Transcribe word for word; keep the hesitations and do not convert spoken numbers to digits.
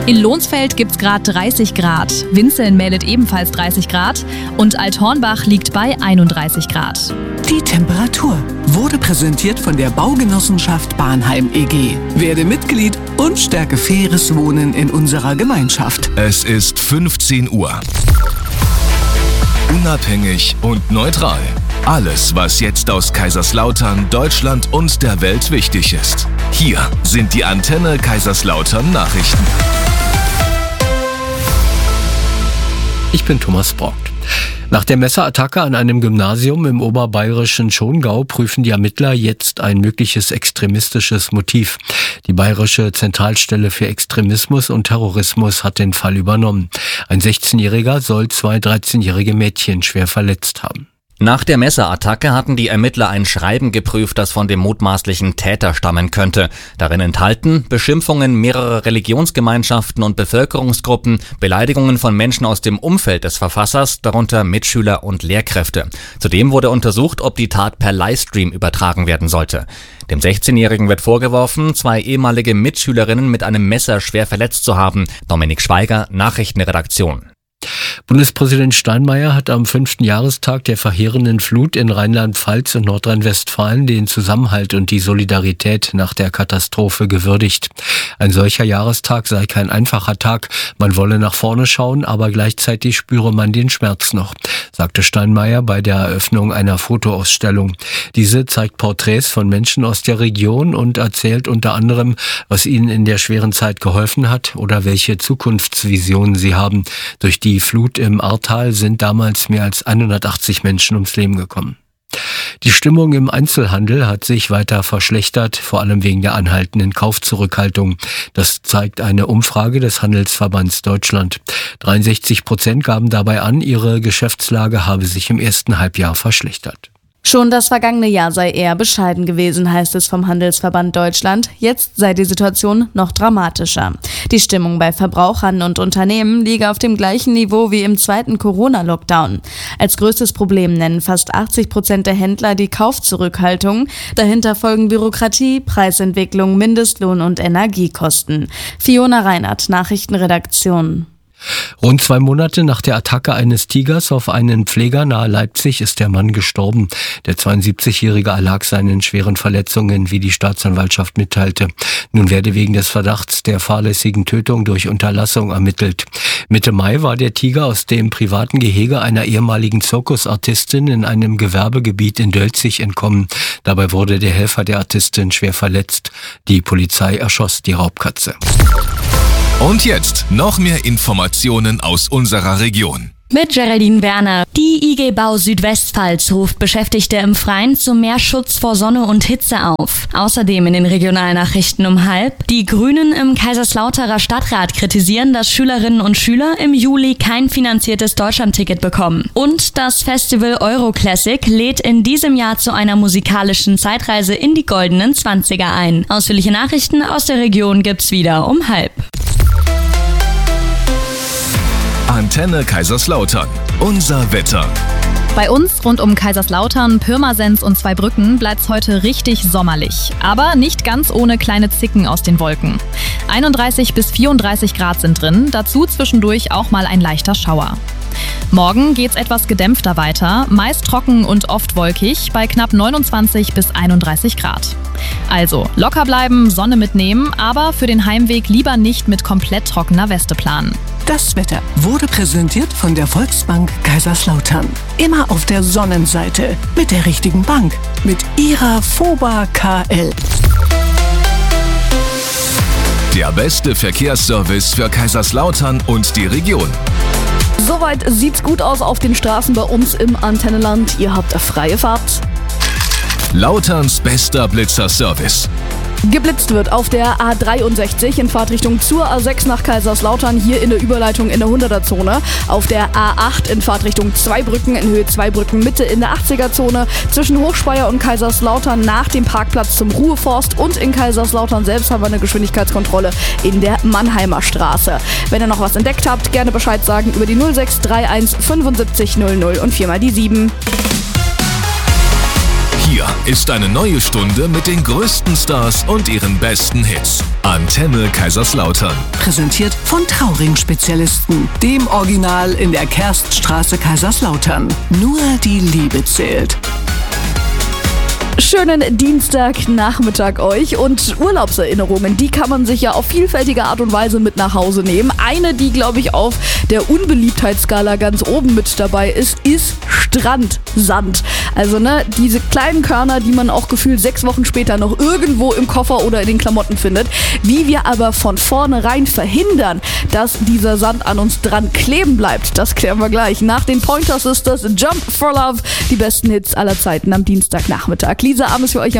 In Lohnsfeld gibt's gerade dreißig Grad. Winzeln meldet ebenfalls dreißig Grad. Und Althornbach liegt bei einunddreißig Grad. Die Temperatur wurde präsentiert von der Baugenossenschaft Bahnheim E G. Werde Mitglied und stärke faires Wohnen in unserer Gemeinschaft. Es ist fünfzehn Uhr. Unabhängig und neutral. Alles, was jetzt aus Kaiserslautern, Deutschland und der Welt wichtig ist. Hier sind die Antenne Kaiserslautern Nachrichten. Ich bin Thomas Brock. Nach der Messerattacke an einem Gymnasium im oberbayerischen Schongau prüfen die Ermittler jetzt ein mögliches extremistisches Motiv. Die Bayerische Zentralstelle für Extremismus und Terrorismus hat den Fall übernommen. Ein sechzehnjähriger soll zwei dreizehnjährige Mädchen schwer verletzt haben. Nach der Messerattacke hatten die Ermittler ein Schreiben geprüft, das von dem mutmaßlichen Täter stammen könnte. Darin enthalten Beschimpfungen mehrerer Religionsgemeinschaften und Bevölkerungsgruppen, Beleidigungen von Menschen aus dem Umfeld des Verfassers, darunter Mitschüler und Lehrkräfte. Zudem wurde untersucht, ob die Tat per Livestream übertragen werden sollte. Dem sechzehnjährigen wird vorgeworfen, zwei ehemalige Mitschülerinnen mit einem Messer schwer verletzt zu haben. Dominik Schweiger, Nachrichtenredaktion. Bundespräsident Steinmeier hat am fünften Jahrestag der verheerenden Flut in Rheinland-Pfalz und Nordrhein-Westfalen den Zusammenhalt und die Solidarität nach der Katastrophe gewürdigt. Ein solcher Jahrestag sei kein einfacher Tag. Man wolle nach vorne schauen, aber gleichzeitig spüre man den Schmerz noch, sagte Steinmeier bei der Eröffnung einer Fotoausstellung. Diese zeigt Porträts von Menschen aus der Region und erzählt unter anderem, was ihnen in der schweren Zeit geholfen hat oder welche Zukunftsvisionen sie haben. Durch die Flut im Ahrtal sind damals mehr als hundertachtzig Menschen ums Leben gekommen. Die Stimmung im Einzelhandel hat sich weiter verschlechtert, vor allem wegen der anhaltenden Kaufzurückhaltung. Das zeigt eine Umfrage des Handelsverbands Deutschland. dreiundsechzig Prozent gaben dabei an, ihre Geschäftslage habe sich im ersten Halbjahr verschlechtert. Schon das vergangene Jahr sei eher bescheiden gewesen, heißt es vom Handelsverband Deutschland. Jetzt sei die Situation noch dramatischer. Die Stimmung bei Verbrauchern und Unternehmen liege auf dem gleichen Niveau wie im zweiten Corona-Lockdown. Als größtes Problem nennen fast achtzig Prozent der Händler die Kaufzurückhaltung. Dahinter folgen Bürokratie, Preisentwicklung, Mindestlohn und Energiekosten. Fiona Reinhardt, Nachrichtenredaktion. Rund zwei Monate nach der Attacke eines Tigers auf einen Pfleger nahe Leipzig ist der Mann gestorben. Der zweiundsiebzigjährige erlag seinen schweren Verletzungen, wie die Staatsanwaltschaft mitteilte. Nun werde wegen des Verdachts der fahrlässigen Tötung durch Unterlassung ermittelt. Mitte Mai war der Tiger aus dem privaten Gehege einer ehemaligen Zirkusartistin in einem Gewerbegebiet in Dölzig entkommen. Dabei wurde der Helfer der Artistin schwer verletzt. Die Polizei erschoss die Raubkatze. Und jetzt noch mehr Informationen aus unserer Region. Mit Geraldine Werner. Die I G Bau Südwestpfalz ruft Beschäftigte im Freien zu mehr Schutz vor Sonne und Hitze auf. Außerdem in den Regionalnachrichten um halb. Die Grünen im Kaiserslauterer Stadtrat kritisieren, dass Schülerinnen und Schüler im Juli kein finanziertes Deutschlandticket bekommen. Und das Festival Euroclassic lädt in diesem Jahr zu einer musikalischen Zeitreise in die goldenen Zwanziger ein. Ausführliche Nachrichten aus der Region gibt's wieder um halb. Antenne Kaiserslautern. Unser Wetter. Bei uns rund um Kaiserslautern, Pirmasens und Zweibrücken bleibt's heute richtig sommerlich. Aber nicht ganz ohne kleine Zicken aus den Wolken. einunddreißig bis vierunddreißig Grad sind drin, dazu zwischendurch auch mal ein leichter Schauer. Morgen geht's etwas gedämpfter weiter, meist trocken und oft wolkig, bei knapp neunundzwanzig bis einunddreißig Grad. Also locker bleiben, Sonne mitnehmen, aber für den Heimweg lieber nicht mit komplett trockener Weste planen. Das Wetter wurde präsentiert von der Volksbank Kaiserslautern. Immer auf der Sonnenseite mit der richtigen Bank, mit ihrer FOBA K L. Der beste Verkehrsservice für Kaiserslautern und die Region. Soweit sieht's gut aus auf den Straßen bei uns im Antennenland. Ihr habt freie Fahrt. Lauterns bester Blitzerservice. Geblitzt wird auf der A dreiundsechzig in Fahrtrichtung zur A sechs nach Kaiserslautern, hier in der Überleitung in der hunderter-Zone. Auf der A acht in Fahrtrichtung Zweibrücken, in Höhe Zweibrücken Mitte in der achtziger-Zone. Zwischen Hochspeyer und Kaiserslautern nach dem Parkplatz zum Ruheforst. Und in Kaiserslautern selbst haben wir eine Geschwindigkeitskontrolle in der Mannheimer Straße. Wenn ihr noch was entdeckt habt, gerne Bescheid sagen über die null sechs drei eins fünfundsiebzig null null und viermal die sieben. Hier ist eine neue Stunde mit den größten Stars und ihren besten Hits. Antenne Kaiserslautern. Präsentiert von Trauring-Spezialisten, dem Original in der Kerststraße Kaiserslautern. Nur die Liebe zählt. Schönen Dienstagnachmittag euch und Urlaubserinnerungen, die kann man sich ja auf vielfältige Art und Weise mit nach Hause nehmen. Eine, die glaube ich auf der Unbeliebtheitsskala ganz oben mit dabei ist, ist Strandsand. Also ne, diese kleinen Körner, die man auch gefühlt sechs Wochen später noch irgendwo im Koffer oder in den Klamotten findet. Wie wir aber von vornherein verhindern, dass dieser Sand an uns dran kleben bleibt, das klären wir gleich. Nach den Pointer Sisters Jump for Love, die besten Hits aller Zeiten am Dienstagnachmittag. Lisa Arm ist für euch